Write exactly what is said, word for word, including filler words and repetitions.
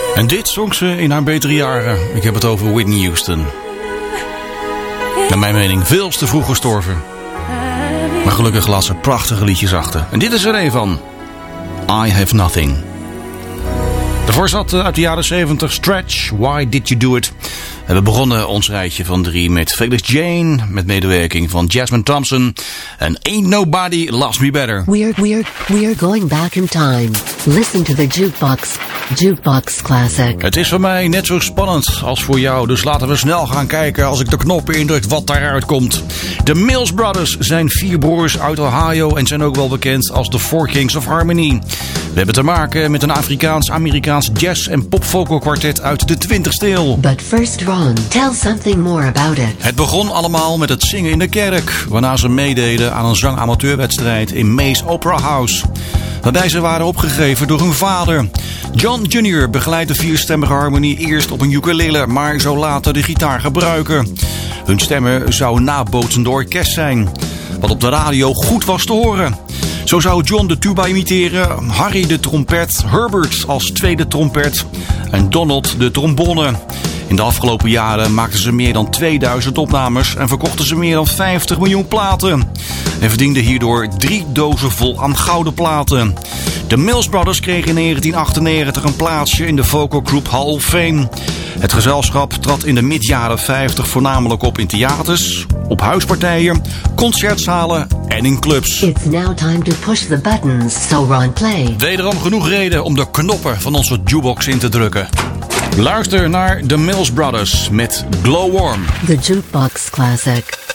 En dit zong ze in haar betere jaren. Ik heb het over Whitney Houston. Naar mijn mening veel te vroeg gestorven. Maar gelukkig laat ze prachtige liedjes achter. En dit is er een van. I Have Nothing. Daarvoor zat uit de jaren zeventig Stretch, Why Did You Do It? We hebben begonnen ons rijtje van drie met Felix Jane, met medewerking van Jasmine Thompson en Ain't Nobody Loves Me Better. We're, we're, we're going back in time. Listen to the jukebox. Jukebox Classic. Het is voor mij net zo spannend als voor jou, dus laten we snel gaan kijken als ik de knoppen indruk wat daaruit komt. De Mills Brothers zijn vier broers uit Ohio en zijn ook wel bekend als de Four Kings of Harmony. We hebben te maken met een Afrikaans-Amerikaans jazz- en popvocal kwartet uit de twintigste eeuw. But first, Ron, tell something more about it. Het begon allemaal met het zingen in de kerk, waarna ze meededen aan een zangamateurwedstrijd in May's Opera House. Waarbij ze waren opgegeven door hun vader. John junior begeleidt de vierstemmige harmonie eerst op een ukulele, maar zou later de gitaar gebruiken. Hun stemmen zouden nabootsende orkest zijn, wat op de radio goed was te horen. Zo zou John de tuba imiteren, Harry de trompet, Herbert als tweede trompet en Donald de trombone. In de afgelopen jaren maakten ze meer dan tweeduizend opnames en verkochten ze meer dan vijftig miljoen platen. En verdienden hierdoor drie dozen vol aan gouden platen. De Mills Brothers kregen in negentien achtennegentig een plaatsje in de Vocal Group Hall of Fame. Het gezelschap trad in de mid-jaren vijftig voornamelijk op in theaters, op huispartijen, concertzalen en in clubs. It's now time to push the buttons, so Ron, play. Wederom genoeg reden om de knoppen van onze jukebox in te drukken. Luister naar de Mills Brothers met Glow Warm. The Jukebox Classic.